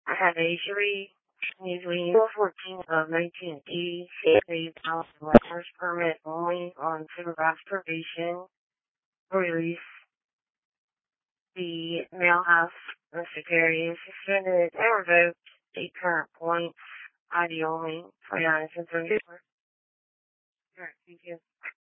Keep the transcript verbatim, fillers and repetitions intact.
I have a jury usually fourteen of nineteen eighty, a house letters permit only on supervised probation release. The mail house secretary is suspended and revoked eight current points. I D only, twenty-nine and thirty-four. Alright, thank you.